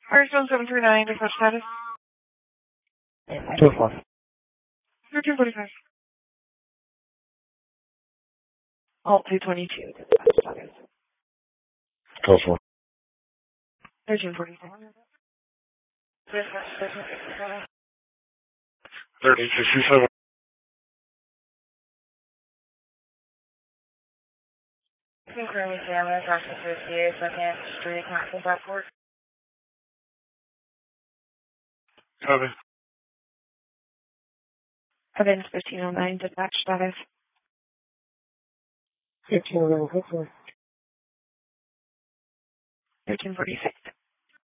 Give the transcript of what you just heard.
Firestone 739, dispatch status. 2-4. 1345. Alt 222, dispatch status. 12-4. 1347. Dispatch 1367. 1367. Concurrently examiner, Dr. 58, 2nd Street, Maxwell, Backport. Copy. Evans 1509, dispatch status. 1509, 1346.